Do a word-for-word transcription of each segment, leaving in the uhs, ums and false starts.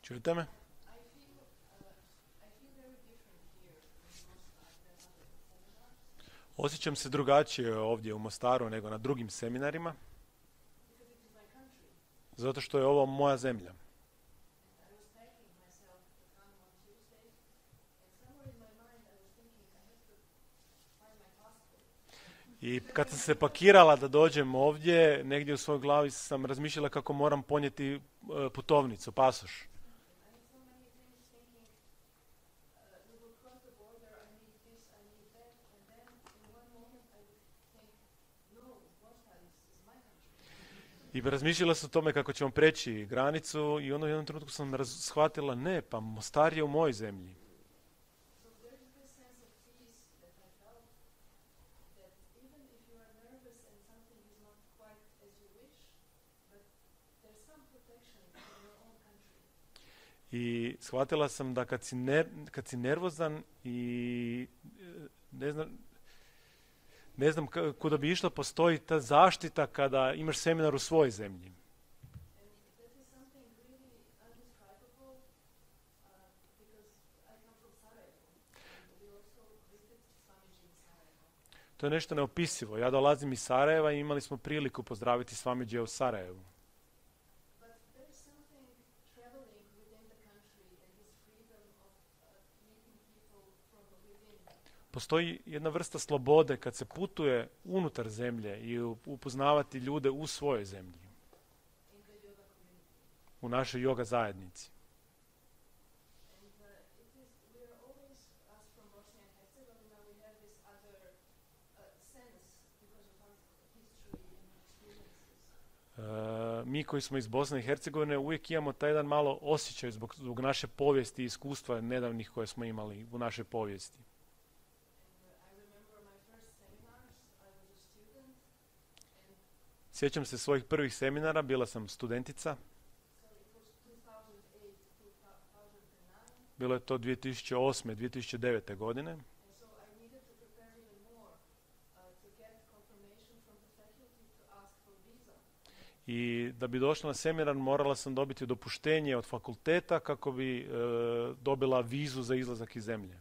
Čujete me? Osjećam se drugačije ovdje u Mostaru nego na drugim seminarima, zato što je ovo moja zemlja. I kad sam se pakirala da dođem ovdje, negdje u svojoj glavi sam razmišljala kako moram ponijeti putovnicu, pasoš. I razmišljala sam o tome kako ćemo preći granicu i ono u jednom trenutku sam raz- shvatila, ne, pa Mostar je u mojoj zemlji. I shvatila sam da kad si, ner, kad si nervozan i ne znam, ne znam kuda bi išla, postoji ta zaštita kada imaš seminar u svojoj zemlji. To je nešto neopisivo. Ja dolazim iz Sarajeva i imali smo priliku pozdraviti Swamidžija u Sarajevu. Postoji jedna vrsta slobode kad se putuje unutar zemlje i upoznavati ljude u svojoj zemlji. U našoj yoga zajednici. Uh, mi koji smo iz Bosne i Hercegovine uvijek imamo taj jedan malo osjećaj zbog, zbog naše povijesti i iskustva nedavnih koje smo imali u našoj povijesti. Sjećam se svojih prvih seminara, bila sam studentica. Bilo je to dvije tisuće osme. dvije tisuće devete. godine. I da bi došla na seminar morala sam dobiti dopuštenje od fakulteta kako bi e, dobila vizu za izlazak iz zemlje.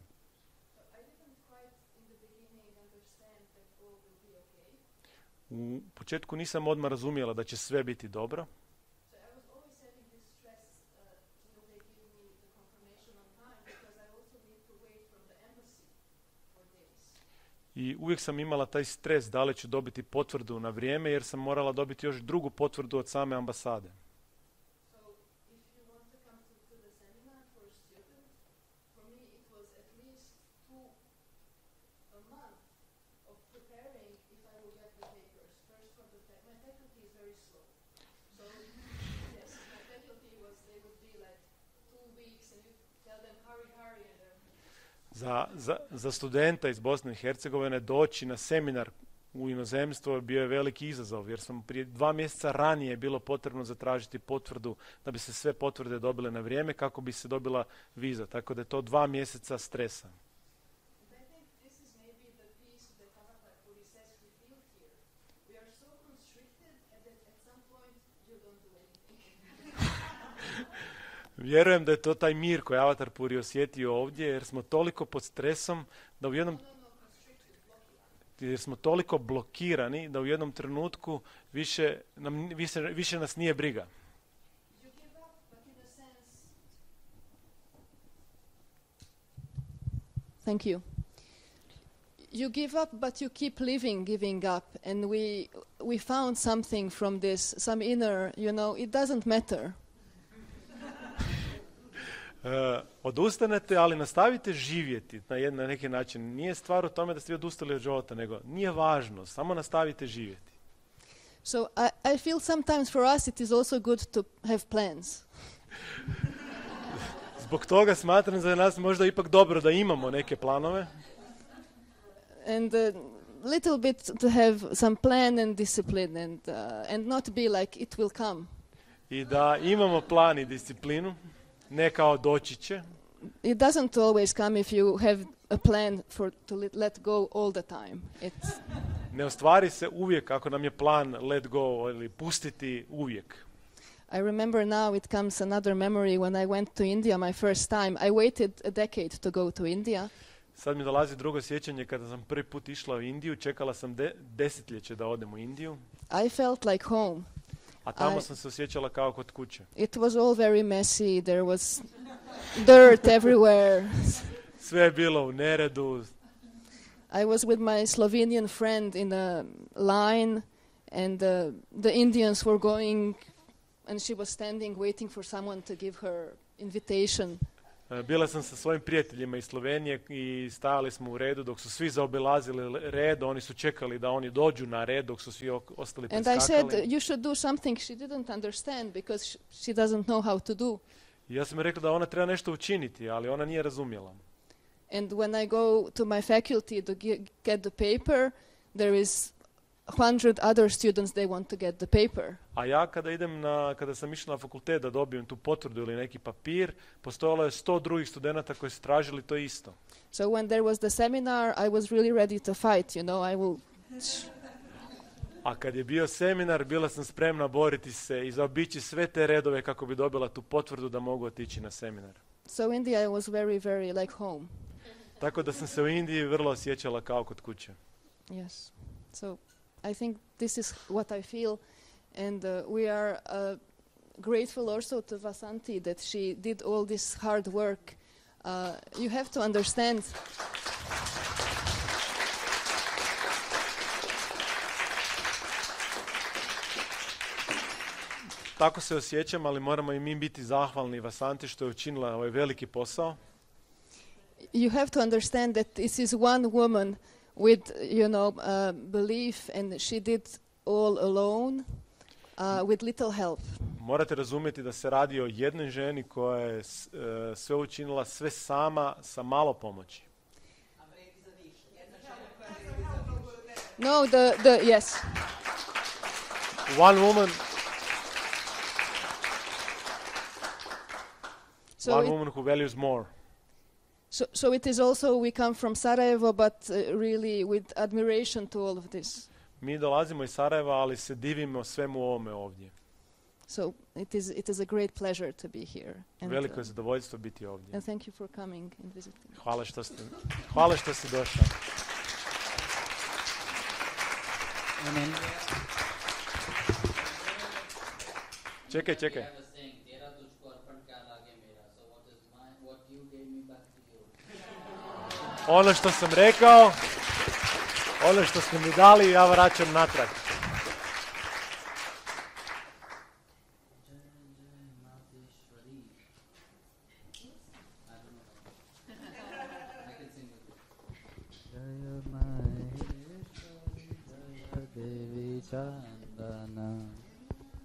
U početku nisam odmah razumjela da će sve biti dobro. I uvijek sam imala taj stres da li ću dobiti potvrdu na vrijeme jer sam morala dobiti još drugu potvrdu od same ambasade. Za, za, za studenta iz Bosne i Hercegovine doći na seminar u inozemstvo bio je veliki izazov, jer sam prije dva mjeseca ranije bilo potrebno zatražiti potvrdu da bi se sve potvrde dobile na vrijeme kako bi se dobila viza. Tako da je to dva mjeseca stresa. Vjerujem da je to taj mir koji Avatar Puri osjetio ovdje, jer smo toliko pod stresom da u jednom jer smo toliko blokirani da u jednom trenutku više, nam, više, više nas nije briga. Thank you. You give up, but you keep living, giving up, and we we found something from this, some inner, you know, it doesn't matter. Uh, odustanete, ali nastavite živjeti na, jedan, na neki način. Nije stvar u tome da ste odustali od života, nego nije važno, samo nastavite živjeti. So I, I feel sometimes for us it is also good to have plans. Zbog toga smatram za nas možda ipak dobro da imamo neke planove. And a little bit to have some plan and discipline and, uh, and not be like it will come. I da imamo plan i disciplinu. Ne kao doći će. It doesn't always come if you have a plan for to let, let go all the time. It's ne ostvari se uvijek ako nam je plan let go ili pustiti uvijek. I remember now it comes another memory when I went to India my first time. I waited a decade to go to India. Sad mi dolazi drugo sjećanje kada sam prvi put išla u Indiju, čekala sam de- desetljeće da odem u Indiju, I felt like home. a tamo I- sam se osjećala kao kod kuće. It was all very messy. There was dirt everywhere. Sve je bilo u neredu, I was with my Slovenian friend in a line, and uh, the Indians were going, and she was standing waiting for someone to give her invitation. E, bila sam sa svojim prijateljima iz Slovenije i stajali smo u redu dok su svi zaobilazili le- red, oni su čekali da oni dođu na red dok su svi ok- ostali And I said, preskakali. you should do something she didn't understand because sh- she doesn't know how to do. I ja sam joj rekla da ona treba nešto učiniti, ali ona nije razumjela. And when I go to my faculty to ge- get the paper, there is hundred other students, they want to get the paper. A ja kada idem na, kada sam išla na fakultet da dobijem tu potvrdu ili neki papir, postojalo je sto drugih studenata koji su tražili to isto. So when there was the seminar, I was really ready to fight, you know, I will... A kad je bio seminar, bila sam spremna boriti se i zaobići sve te redove kako bi dobila tu potvrdu da mogu otići na seminar. So India was very, very like home. Tako da sam se u Indiji vrlo osjećala kao kod kuće. Yes. So I think this is what I feel, and uh, we are uh, grateful also to Vasanti that she did all this hard work. Uh, you have to understand. Tako se osjećam, ali moramo i mi biti zahvalni Vasanti što je učinila ovaj veliki posao. You have to understand that this is one woman with, you know, uh, belief, and she did all alone uh, with little help. Morate razumjeti da se radi o jednoj ženi koja je s- e, sve učinila sve sama sa malo pomoći. No, the, the yes. One woman, So one it, woman who values more. so, so it is also, we come from Sarajevo, but uh, really with admiration to all of this. Mi dolazimo iz Sarajeva, ali se divimo svemu ovome ovdje. So it is, it is a great pleasure to be here. And, Veliko je uh, zadovoljstvo biti ovdje. and thank you for coming and visiting. Hvala što ste, hvala što ste došli. Amen. Čekaj, čekaj. I was saying, "Tera tujhko arpan kya lage mera." So what is mine? What you gave me back to you. Ono što sam rekao, ono što ste mi dali, ja vraćam natrag. Jai Jai Mateshwari. I don't know. I can sing with you. Jai Maheshwari, Jai Devi Chandana.